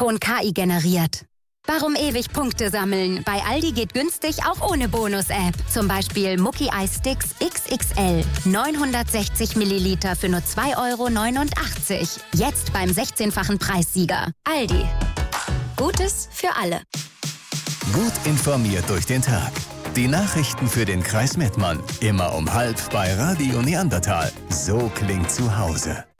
Ton KI generiert. Warum ewig Punkte sammeln? Bei Aldi geht günstig auch ohne Bonus-App. Zum Beispiel Mucki Eis Sticks XXL. 960 Milliliter für nur 2,89 €. Jetzt beim 16-fachen Preissieger. Aldi. Gutes für alle. Gut informiert durch den Tag. Die Nachrichten für den Kreis Mettmann. Immer um 12:30 bei Radio Neandertal. So klingt zu Hause.